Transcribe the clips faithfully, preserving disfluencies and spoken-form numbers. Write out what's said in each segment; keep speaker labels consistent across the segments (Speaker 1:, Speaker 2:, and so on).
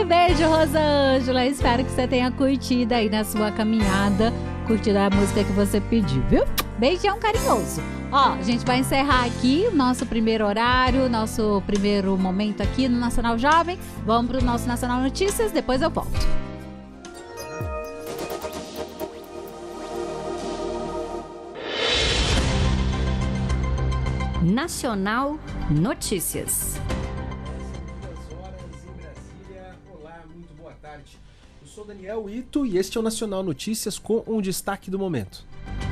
Speaker 1: beijo, Rosângela. Espero que você tenha curtido aí na sua caminhada, curtido a música que você pediu, viu? Beijão carinhoso. Ó, a gente vai encerrar aqui o nosso primeiro horário, nosso primeiro momento aqui no Nacional Jovem. Vamos para o nosso Nacional Notícias, depois eu volto.
Speaker 2: Nacional Notícias.
Speaker 3: Olá, muito boa tarde. Eu sou Daniel Ito e este é o Nacional Notícias com um destaque do momento.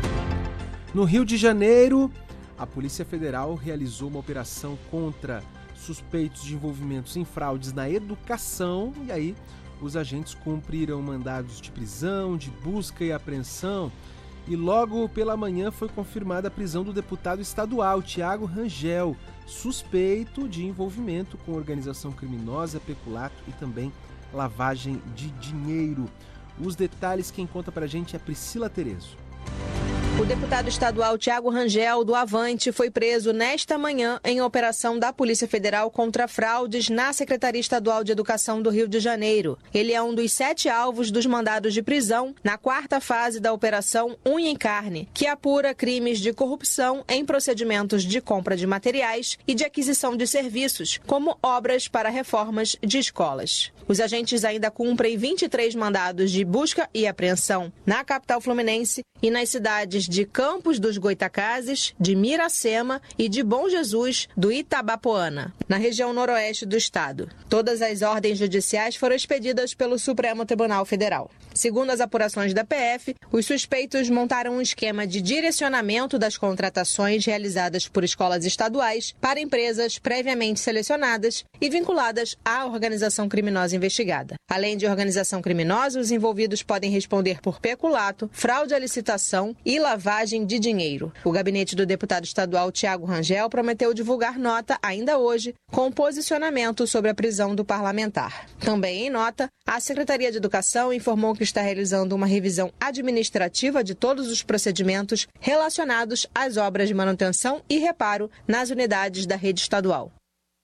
Speaker 3: No Rio de Janeiro, a Polícia Federal realizou uma operação contra suspeitos de envolvimentos em fraudes na educação e aí os agentes cumpriram mandados de prisão, de busca e apreensão. E logo pela manhã foi confirmada a prisão do deputado estadual Thiago Rangel, suspeito de envolvimento com organização criminosa, peculato e também lavagem de dinheiro. Os detalhes quem conta pra gente é Priscila Terezo.
Speaker 4: O deputado estadual Thiago Rangel, do Avante, foi preso nesta manhã em operação da Polícia Federal contra fraudes na Secretaria Estadual de Educação do Rio de Janeiro. Ele é um dos sete alvos dos mandados de prisão na quarta fase da Operação Unha em Carne, que apura crimes de corrupção em procedimentos de compra de materiais e de aquisição de serviços, como obras para reformas de escolas. Os agentes ainda cumprem vinte e três mandados de busca e apreensão na capital fluminense e nas cidades de Campos dos Goitacazes, de Miracema e de Bom Jesus do Itabapoana, na região noroeste do estado. Todas as ordens judiciais foram expedidas pelo Supremo Tribunal Federal. Segundo as apurações da P F, os suspeitos montaram um esquema de direcionamento das contratações realizadas por escolas estaduais para empresas previamente selecionadas e vinculadas à organização criminosa investigada. Além de organização criminosa, os envolvidos podem responder por peculato, fraude à licitação e lavagem de dinheiro. O gabinete do deputado estadual Thiago Rangel prometeu divulgar nota ainda hoje com posicionamento sobre a prisão do parlamentar. Também em nota, a Secretaria de Educação informou que está realizando uma revisão administrativa de todos os procedimentos relacionados às obras de manutenção e reparo nas unidades da rede estadual.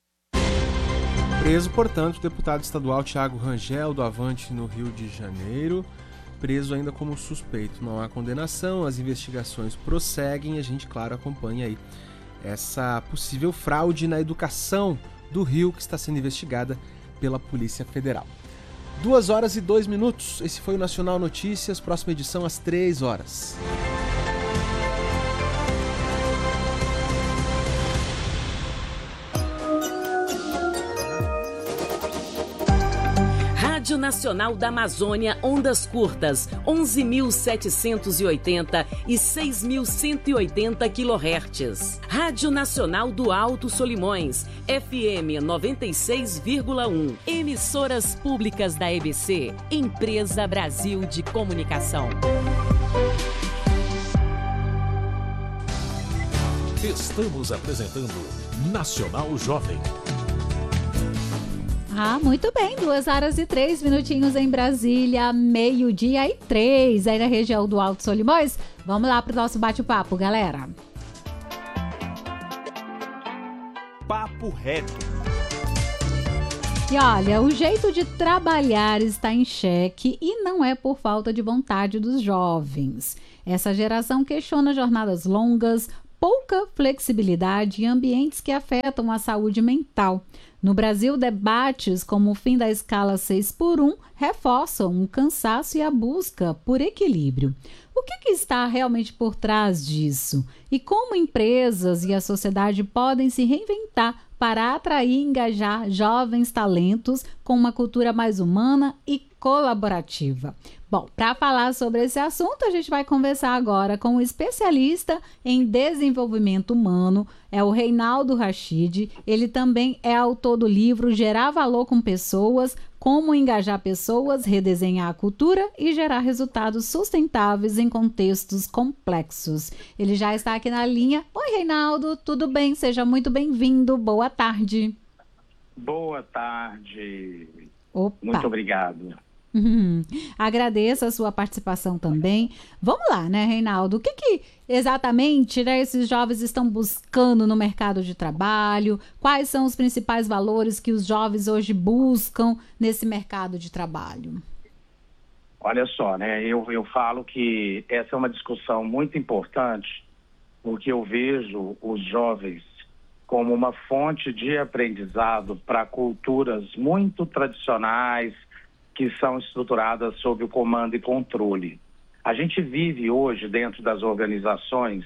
Speaker 3: Preso, portanto, o deputado estadual Thiago Rangel, do Avante, no Rio de Janeiro, preso ainda como suspeito. Não há condenação, as investigações prosseguem e a gente, claro, acompanha aí essa possível fraude na educação do Rio que está sendo investigada pela Polícia Federal. Duas horas e dois minutos. Esse foi o Nacional Notícias. Próxima edição às três horas.
Speaker 5: Rádio Nacional da Amazônia, ondas curtas, onze mil setecentos e oitenta e seis mil cento e oitenta quilohertz. Rádio Nacional do Alto Solimões, F M noventa e seis vírgula um. Emissoras públicas da E B C, Empresa Brasil de Comunicação.
Speaker 6: Estamos apresentando Nacional Jovem.
Speaker 1: Ah, muito bem, duas horas e três minutinhos em Brasília, meio-dia e três, aí na região do Alto Solimões. Vamos lá para o nosso bate-papo, galera.
Speaker 6: Papo reto.
Speaker 1: E olha, o jeito de trabalhar está em xeque e não é por falta de vontade dos jovens. Essa geração questiona jornadas longas, pouca flexibilidade e ambientes que afetam a saúde mental. No Brasil, debates como o fim da escala seis por um reforçam o cansaço e a busca por equilíbrio. O que, que está realmente por trás disso? E como empresas e a sociedade podem se reinventar para atrair e engajar jovens talentos com uma cultura mais humana e colaborativa? Bom, para falar sobre esse assunto, a gente vai conversar agora com um especialista em desenvolvimento humano, é o Reinaldo Rachid. Ele também é autor do livro Gerar Valor com Pessoas, Como Engajar Pessoas, Redesenhar a Cultura e Gerar Resultados Sustentáveis em Contextos Complexos. Ele já está aqui na linha. Oi, Reinaldo, tudo bem? Seja muito bem-vindo. Boa tarde.
Speaker 7: Boa tarde.
Speaker 1: Opa.
Speaker 7: Muito obrigado.
Speaker 1: Uhum. Agradeço a sua participação também. Vamos lá, né, Reinaldo? O que, que exatamente, né, esses jovens estão buscando no mercado de trabalho? Quais são os principais valores que os jovens hoje buscam nesse mercado de trabalho?
Speaker 7: Olha só, né? Eu, eu falo que essa é uma discussão muito importante, porque eu vejo os jovens como uma fonte de aprendizado para culturas muito tradicionais, que são estruturadas sob o comando e controle. A gente vive hoje, dentro das organizações,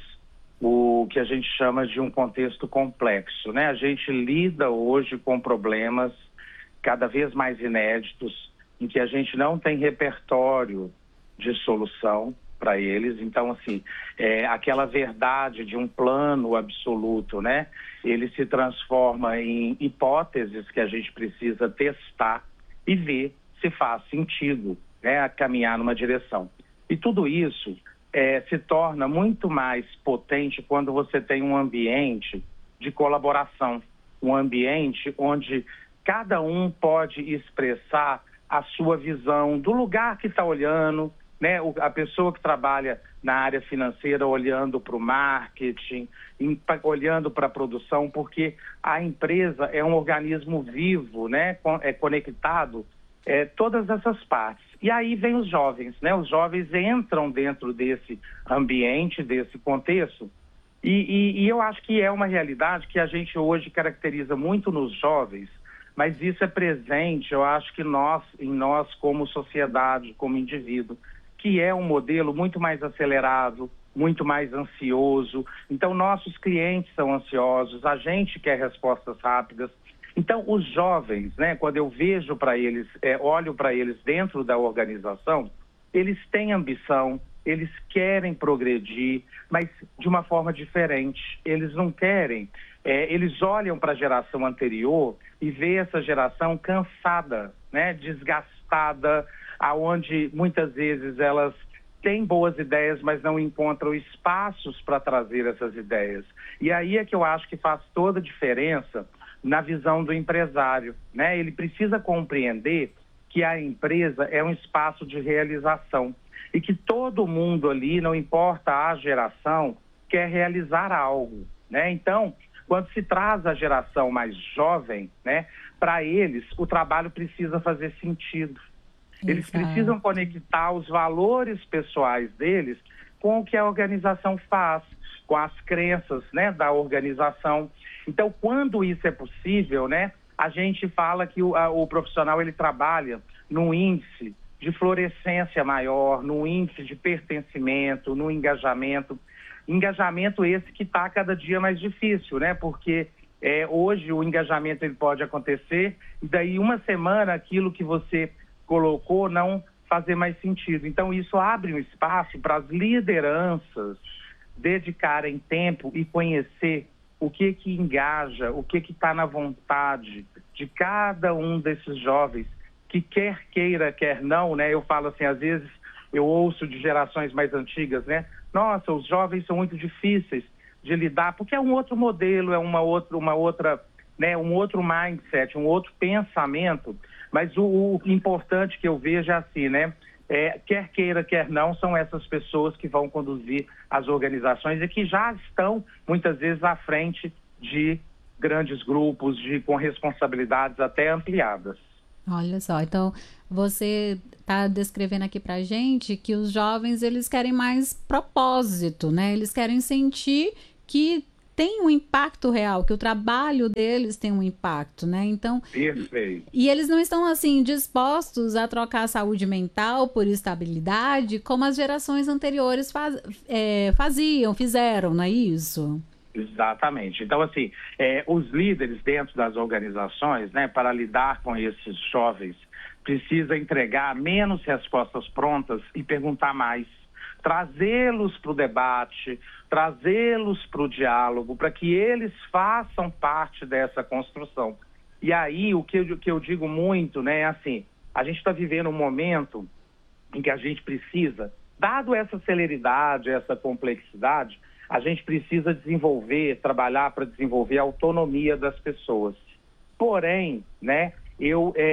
Speaker 7: o que a gente chama de um contexto complexo, né? A gente lida hoje com problemas cada vez mais inéditos, em que a gente não tem repertório de solução para eles. Então, assim, é, aquela verdade de um plano absoluto, né? Ele se transforma em hipóteses que a gente precisa testar e ver se faz sentido, né, a caminhar numa direção. E tudo isso é, se torna muito mais potente quando você tem um ambiente de colaboração, um ambiente onde cada um pode expressar a sua visão do lugar que está olhando, né, a pessoa que trabalha na área financeira olhando para o marketing, olhando para a produção, porque a empresa é um organismo vivo, né, é conectado, É, todas essas partes. E aí vem os jovens, né? Os jovens entram dentro desse ambiente, desse contexto, e, e, e eu acho que é uma realidade que a gente hoje caracteriza muito nos jovens, mas isso é presente, eu acho que nós, em nós como sociedade, como indivíduo, que é um modelo muito mais acelerado, muito mais ansioso. Então, nossos clientes são ansiosos, a gente quer respostas rápidas. Então, os jovens, né, quando eu vejo para eles, é, olho para eles dentro da organização, eles têm ambição, eles querem progredir, mas de uma forma diferente. Eles não querem, é, eles olham para a geração anterior e vê essa geração cansada, né, desgastada, aonde muitas vezes elas têm boas ideias, mas não encontram espaços para trazer essas ideias. E aí é que eu acho que faz toda a diferença na visão do empresário, né? Ele precisa compreender que a empresa é um espaço de realização e que todo mundo ali, não importa a geração, quer realizar algo, né? Então, quando se traz a geração mais jovem, né, para eles o trabalho precisa fazer sentido. Eles
Speaker 1: Exato.
Speaker 7: Precisam conectar os valores pessoais deles com o que a organização faz, com as crenças, né, da organização. Então, quando isso é possível, né, a gente fala que o, a, o profissional ele trabalha num índice de fluorescência maior, num índice de pertencimento, no engajamento. Engajamento esse que está cada dia mais difícil, né, porque é, hoje o engajamento ele pode acontecer e daí uma semana aquilo que você colocou não fazer mais sentido. Então, isso abre um espaço para as lideranças dedicarem tempo e conhecer o que que engaja, o que que está na vontade de cada um desses jovens, que quer queira, quer não, né? Eu falo assim, às vezes eu ouço de gerações mais antigas, né? Nossa, os jovens são muito difíceis de lidar, porque é um outro modelo, é uma outra, uma outra, né? Um outro mindset, um outro pensamento. Mas o, o importante que eu vejo é assim, né? É, quer queira, quer não, são essas pessoas que vão conduzir as organizações e que já estão, muitas vezes, à frente de grandes grupos, de, com responsabilidades até ampliadas.
Speaker 1: Olha só, então você está descrevendo aqui para a gente que os jovens eles querem mais propósito, né? Eles querem sentir que tem um impacto real, que o trabalho deles tem um impacto, né? Então,
Speaker 7: Perfeito.
Speaker 1: E, e eles não estão, assim, dispostos a trocar a saúde mental por estabilidade, como as gerações anteriores faz, é, faziam, fizeram, não é isso?
Speaker 7: Exatamente. Então, assim, é, os líderes dentro das organizações, né, para lidar com esses jovens, precisa entregar menos respostas prontas e perguntar mais. Trazê-los para o debate, trazê-los para o diálogo, para que eles façam parte dessa construção. E aí, o que eu, que eu digo muito, né, é assim, a gente está vivendo um momento em que a gente precisa, dado essa celeridade, essa complexidade, a gente precisa desenvolver, trabalhar para desenvolver a autonomia das pessoas. Porém, né, eu, é,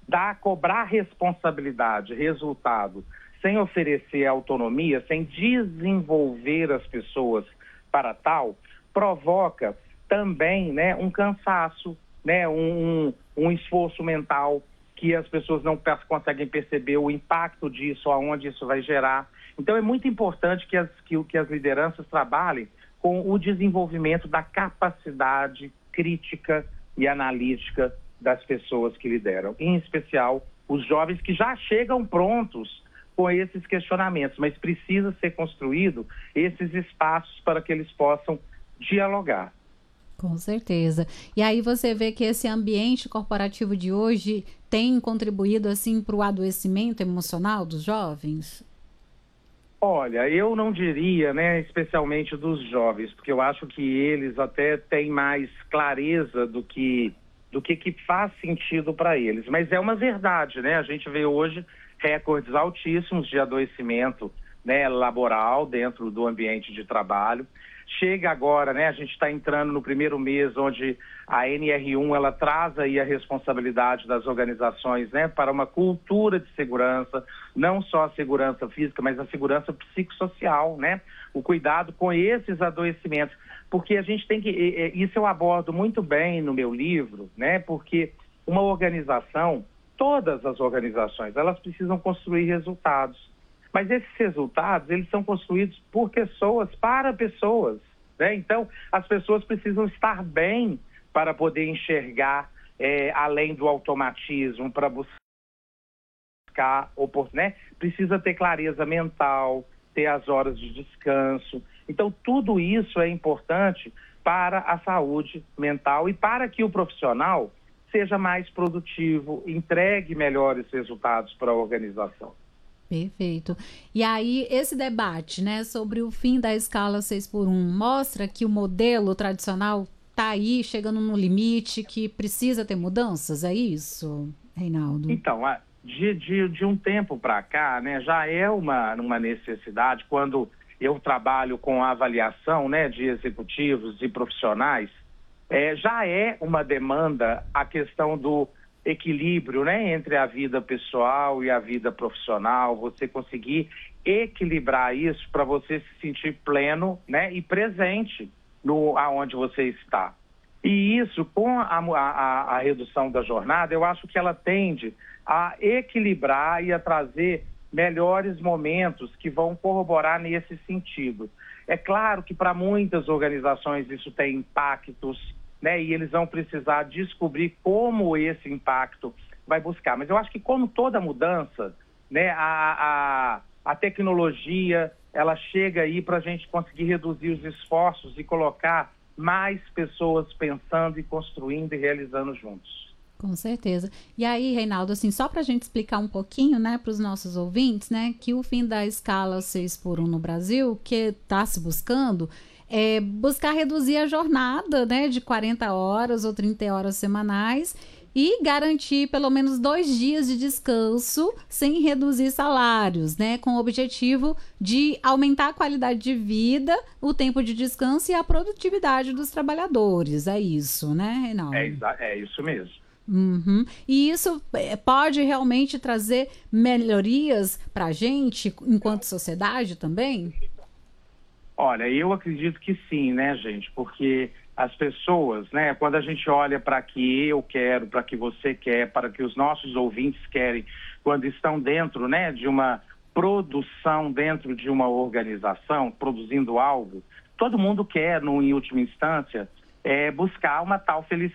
Speaker 7: dar, cobrar responsabilidade, resultado, sem oferecer autonomia, sem desenvolver as pessoas para tal, provoca também, né, um cansaço, né, um, um esforço mental que as pessoas não conseguem perceber o impacto disso, aonde isso vai gerar. Então é muito importante que as, que, que as lideranças trabalhem com o desenvolvimento da capacidade crítica e analítica das pessoas que lideram, em especial os jovens que já chegam prontos com esses questionamentos, mas precisa ser construído esses espaços para que eles possam dialogar.
Speaker 1: Com certeza. E aí você vê que esse ambiente corporativo de hoje tem contribuído assim para o adoecimento emocional dos jovens?
Speaker 7: Olha, eu não diria, né, especialmente dos jovens, porque eu acho que eles até têm mais clareza do que do que, que faz sentido para eles. Mas é uma verdade, né? A gente vê hoje recordes altíssimos de adoecimento, né, laboral dentro do ambiente de trabalho. Chega agora, né, a gente está entrando no primeiro mês onde a N R um ela traz aí a responsabilidade das organizações, né, para uma cultura de segurança, não só a segurança física, mas a segurança psicossocial, né, o cuidado com esses adoecimentos, porque a gente tem que, isso eu abordo muito bem no meu livro, né, porque uma organização, todas as organizações, elas precisam construir resultados. Mas esses resultados, eles são construídos por pessoas, para pessoas, né? Então, as pessoas precisam estar bem para poder enxergar é, além do automatismo, para buscar, né? Precisa ter clareza mental, ter as horas de descanso. Então, tudo isso é importante para a saúde mental e para que o profissional seja mais produtivo, entregue melhores resultados para a organização.
Speaker 1: Perfeito. E aí, esse debate, né, sobre o fim da escala seis por um mostra que o modelo tradicional está aí, chegando no limite, que precisa ter mudanças, é isso, Reinaldo?
Speaker 7: Então, de, de, de um tempo para cá, né, já é uma, uma necessidade, quando eu trabalho com a avaliação, né, de executivos e profissionais, é, já é uma demanda a questão do equilíbrio, né, entre a vida pessoal e a vida profissional, você conseguir equilibrar isso para você se sentir pleno, né, e presente no aonde você está. E isso, com a, a, a redução da jornada, eu acho que ela tende a equilibrar e a trazer melhores momentos que vão corroborar nesse sentido. É claro que para muitas organizações isso tem impactos, né, e eles vão precisar descobrir como esse impacto vai buscar. Mas eu acho que, como toda mudança, né, a, a, a tecnologia ela chega aí para a gente conseguir reduzir os esforços e colocar mais pessoas pensando e construindo e realizando juntos.
Speaker 1: Com certeza. E aí, Reinaldo, assim, só para a gente explicar um pouquinho, né, para os nossos ouvintes, né, que o fim da escala seis por um no Brasil, que está se buscando, é buscar reduzir a jornada, né, de quarenta horas ou trinta horas semanais e garantir pelo menos dois dias de descanso sem reduzir salários, né, com o objetivo de aumentar a qualidade de vida, o tempo de descanso e a produtividade dos trabalhadores. É isso, né, Reinaldo?
Speaker 7: É, é isso mesmo.
Speaker 1: Uhum. E isso pode realmente trazer melhorias para a gente enquanto sociedade também?
Speaker 7: Olha, eu acredito que sim, né, gente? Porque as pessoas, né, quando a gente olha para que eu quero, para que você quer, para que os nossos ouvintes querem, quando estão dentro, né, de uma produção, dentro de uma organização, produzindo algo, todo mundo quer, no, em última instância, é, buscar uma tal felicidade.